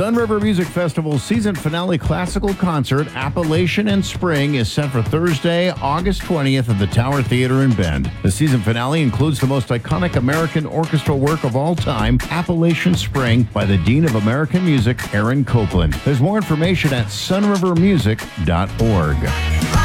Sunriver Music Festival's season finale classical concert, Appalachian in Spring, is set for Thursday, August 20th at the Tower Theater in Bend. The season finale includes the most iconic American orchestral work of all time, Appalachian Spring, by the Dean of American Music, Aaron Copland. There's more information at sunrivermusic.org.